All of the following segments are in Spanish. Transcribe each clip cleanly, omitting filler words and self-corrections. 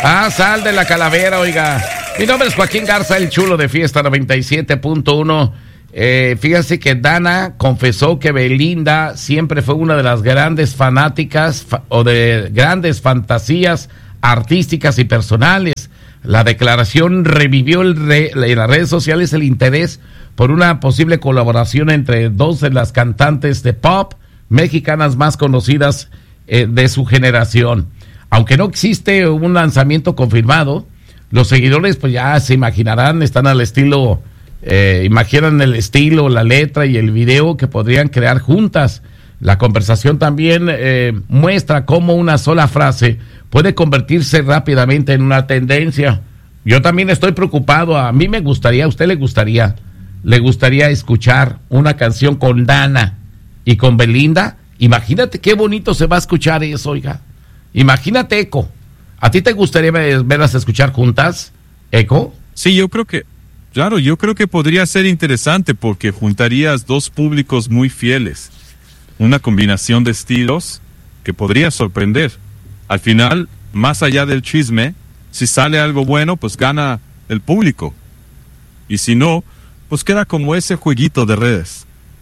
Sal de la calavera, oiga. Mi nombre es Joaquín Garza, el chulo de Fiesta 97.1. Fíjense que Dana confesó que Belinda siempre fue una de las grandes fanáticas o de grandes fantasías artísticas y personales. La declaración revivió en las redes sociales el interés por una posible colaboración entre dos de las cantantes de pop mexicanas más conocidas de su generación. Aunque no existe un lanzamiento confirmado, los seguidores pues ya se imaginarán, están al estilo, imaginan el estilo, la letra y el video que podrían crear juntas. La conversación también muestra cómo una sola frase puede convertirse rápidamente en una tendencia. Yo también estoy preocupado, a mí me gustaría, a usted le gustaría escuchar una canción con Dana y con Belinda. Imagínate qué bonito se va a escuchar eso, oiga. Imagínate, Eco. ¿A ti te gustaría verlas escuchar juntas, Eco? Sí, yo creo que podría ser interesante porque juntarías dos públicos muy fieles. Una combinación de estilos que podría sorprender. Al final, más allá del chisme, si sale algo bueno, pues gana el público. Y si no, pues queda como ese jueguito de redes.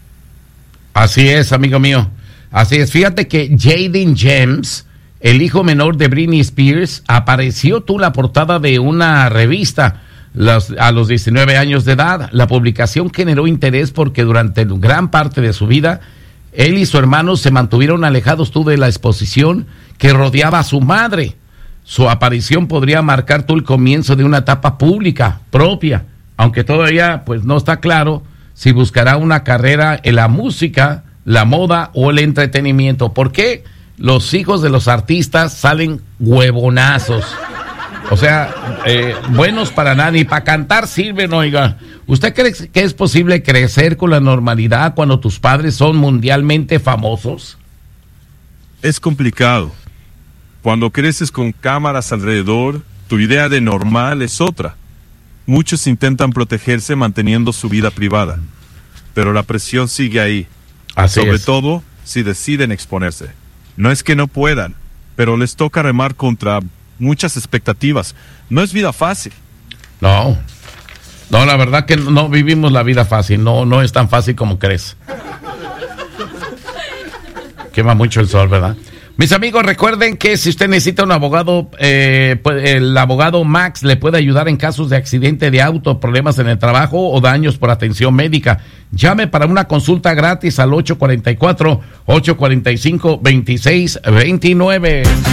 Así es, amigo mío. Así es. Fíjate que Jaden James, el hijo menor de Britney Spears, apareció en la portada de una revista a los 19 años de edad. La publicación generó interés porque durante gran parte de su vida, él y su hermano se mantuvieron alejados de la exposición que rodeaba a su madre. Su aparición podría marcar el comienzo de una etapa pública propia, aunque todavía pues no está claro si buscará una carrera en la música, la moda o el entretenimiento. ¿Por qué los hijos de los artistas salen huevonazos? O sea, buenos para nada, ni para cantar sirven, oiga. ¿Usted cree que es posible crecer con la normalidad cuando tus padres son mundialmente famosos? Es complicado. Cuando creces con cámaras alrededor, tu idea de normal es otra. Muchos intentan protegerse manteniendo su vida privada, pero la presión sigue ahí. Sobre todo si deciden exponerse. No es que no puedan, pero les toca remar contra muchas expectativas. No es vida fácil. No, la verdad que no vivimos la vida fácil. No es tan fácil como crees. Quema mucho el sol, ¿verdad? Mis amigos, recuerden que si usted necesita un abogado, el abogado Max le puede ayudar en casos de accidente de auto, problemas en el trabajo o daños por atención médica. Llame para una consulta gratis al 844-845-2629.